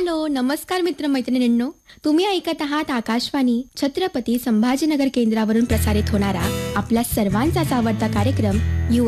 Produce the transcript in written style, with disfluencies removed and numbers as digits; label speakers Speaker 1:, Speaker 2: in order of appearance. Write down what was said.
Speaker 1: Hello, नमस्कार मित्रमैत्रिणींनो. तुम्ही ऐकत आहात आकाशवाणी छत्रपती संभाजीनगर केंद्रावरून प्रसारित होणारा आपल्या सर्वांचाच आवडता कार्यक्रम